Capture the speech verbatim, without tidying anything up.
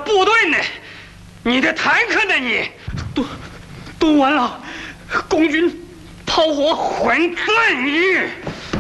部队呢？你的坦克呢？你都都完了，共军炮火混战你。